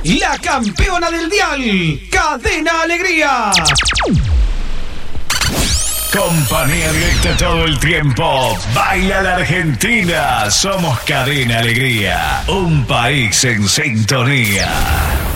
la campeona del dial, Cadena Alegría. Compañía directa todo el tiempo. Baila la Argentina. Somos Cadena Alegría. Un país en sintonía.